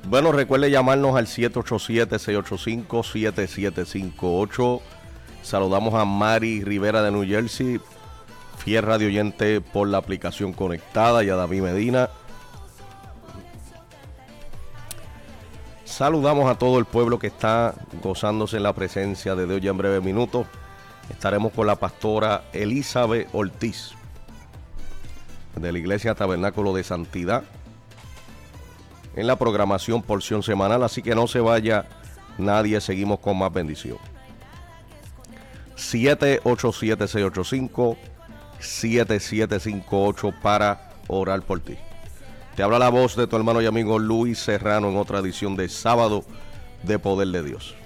Bueno, recuerde llamarnos al 787-685-7758. Saludamos a Mari Rivera de New Jersey, fiel radio oyente por la aplicación Conectada, y a David Medina. Saludamos a todo el pueblo que está gozándose en la presencia de Dios. Ya en breves minutos estaremos con la pastora Elizabeth Ortiz de la Iglesia Tabernáculo de Santidad en la programación Porción Semanal, así que no se vaya nadie, seguimos con más bendición. 787-685-7758 para orar por ti. Te habla la voz de tu hermano y amigo Luis Serrano en otra edición de Sábado de Poder de Dios.